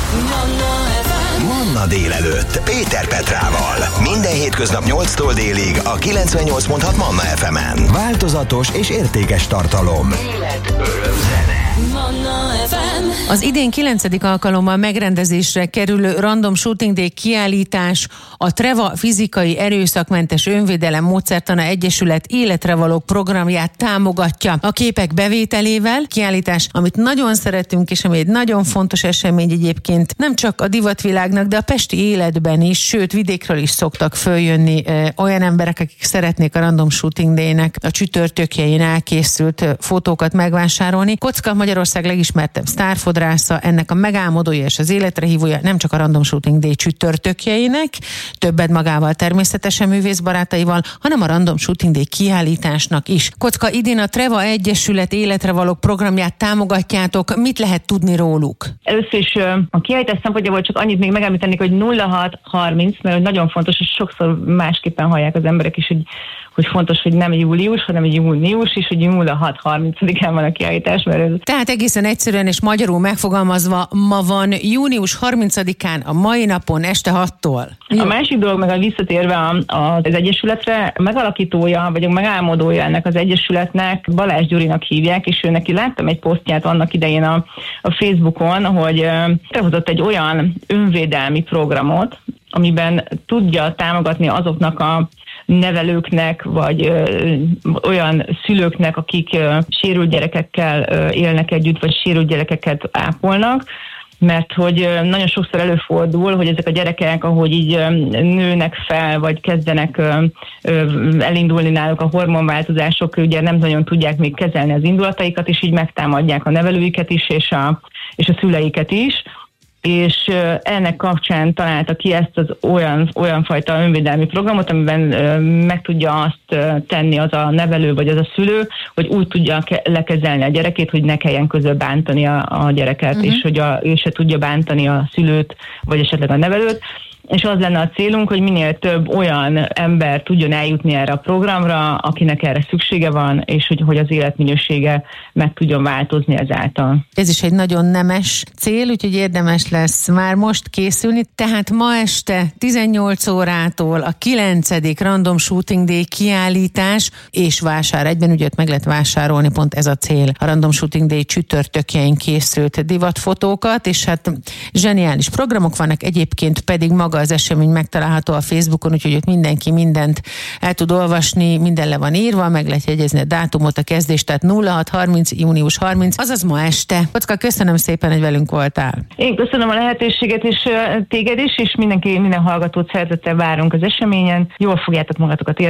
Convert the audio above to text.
Manna délelőtt Péter Petrával. Minden hétköznap 8-tól délig a 98.6 Manna FM-en. Változatos és értékes tartalom. Élet, öröm, zene. Az idén 9. alkalommal megrendezésre kerülő Random Shooting Day kiállítás a Treva Fizikai Erőszakmentes Önvédelem Módszertana Egyesület életre való programját támogatja. A képek bevételével kiállítás, amit nagyon szeretünk, és ami egy nagyon fontos esemény egyébként, nem csak a divatvilágnak, de a pesti életben is, sőt vidékről is szoktak följönni olyan emberek, akik szeretnék a Random Shooting Day-nek a csütörtökjein elkészült fotókat megvásárolni. Kocka Magyarország legismertebb sztárfodrásza, ennek a megálmodója és az életre hívója nem csak a Random Shooting Day csütörtökjeinek, többet magával természetesen művészbarátaival, hanem a Random Shooting Day kiállításnak is. Kocka, idén a Treva Egyesület életre való programját támogatjátok. Mit lehet tudni róluk? Először is a kiállítás szempontjából csak annyit még megemlítenék, hogy 0630, mert nagyon fontos, és sokszor másképpen hallják az emberek is, hogy fontos, hogy nem július, hanem június is, hogy 0630-án van a kiállítás. Tehát egészen egyszerűen és magyarul megfogalmazva, ma van június 30-án, a mai napon este 6-tól. A másik dolog, meg a visszatérve az egyesületre, a megalakítója, vagy a megálmodója ennek az egyesületnek Balázs Gyurinak hívják, és ő neki láttam egy posztját annak idején a Facebookon, hogy behozott egy olyan önvédelmi programot, amiben tudja támogatni azoknak a nevelőknek, vagy olyan szülőknek, akik sérült gyerekekkel élnek együtt, vagy sérült gyerekeket ápolnak, mert hogy nagyon sokszor előfordul, hogy ezek a gyerekek, ahogy így nőnek fel, vagy kezdenek elindulni náluk a hormonváltozások, ugye nem nagyon tudják még kezelni az indulataikat, és így megtámadják a nevelőiket is, és a szüleiket is. És ennek kapcsán találta ki ezt az olyan fajta önvédelmi programot, amiben meg tudja azt tenni az a nevelő vagy az a szülő, hogy úgy tudja lekezelni a gyerekét, hogy ne kelljen közben bántani a gyereket, és hogy ő se tudja bántani a szülőt, vagy esetleg a nevelőt. És az lenne a célunk, hogy minél több olyan ember tudjon eljutni erre a programra, akinek erre szüksége van, és hogy az életminősége meg tudjon változni ezáltal. Ez is egy nagyon nemes cél, úgyhogy érdemes lesz már most készülni. Tehát ma este 18 órától a 9. Random Shooting Day kiállítás és vásár egyben, ugye meg lehet vásárolni, pont ez a cél. A Random Shooting Day csütörtökjein készült divatfotókat, és hát zseniális programok vannak, egyébként pedig maga az esemény megtalálható a Facebookon, úgyhogy ott mindenki mindent el tud olvasni, minden le van írva, meg lehet jegyezni a dátumot, a kezdést, tehát 0630, június 30, azaz ma este. Kocka, köszönöm szépen, hogy velünk voltál. Én köszönöm a lehetőséget, és téged is, és minden hallgatót szeretettel várunk az eseményen. Jól fogjátok magatokat